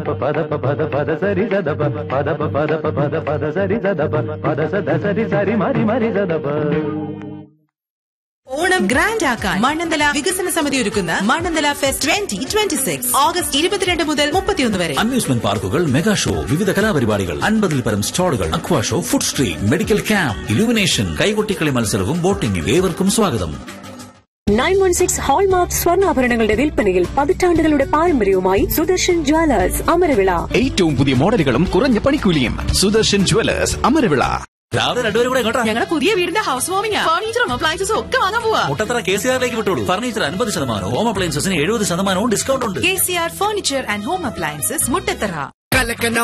పద పద పద సరి దదప పద పద పద పద సరి దదప పద సద సరి సరి మరి మరి దదప. ഓണം ഗ്രാൻഡ് ആക്കാൻ മണ്ണന്തല വികസന സമിതി ഒരുക്കുന്ന മണ്ണന്തല ഫെസ്റ്റ് 2026 ഓഗസ്റ്റ് 22 മുതൽ 31 വരെ. അമ്യൂസ്മെന്റ് പാർക്കുകൾ, മെഗാ ഷോ, വിവിധ കലാപരിപാടികൾ, 50-ൽ പരം സ്റ്റാളുകൾ, അക്വാ show, food street, medical camp, illumination, കൈകൊട്ടിക്കളി മത്സരവും ബോട്ടിംഗും. ഏവർക്കും സ്വാഗതം. 916 ഹോൾമാർക്ക് സ്വർണ്ണാഭരണങ്ങളുടെ വിൽപ്പനയിൽ പതിറ്റാണ്ടുകളുടെ പാരമ്പര്യവുമായി സുദർശൻ ജ്വല്ലേഴ്സ് അമരവിള. ഏറ്റവും പുതിയ മോഡലുകളും കുറഞ്ഞ പണിക്കൂലിയും. സുദർശൻ ജ്വല്ലേഴ്സ് അമരവിള. രാവിലെ രണ്ടുപേരും കൂടെ കേട്ടോ. ഞങ്ങളുടെ പുതിയ വീടിന്റെ ഹൗസ് വാമിംഗ്, ഫർണിച്ചറും അപ്ലയൻസസും ഒക്കെ വാങ്ങാൻ പോവാ. മുട്ടത്തറ KCR-ലേക്ക് വിട്ടോളൂ. ഫർണിച്ചർ 50%, ഹോം അപ്ലയൻസസിന് 70% ഡിസ്കൗണ്ട് ഉണ്ട്. KCR furniture and home appliances, Muttathara.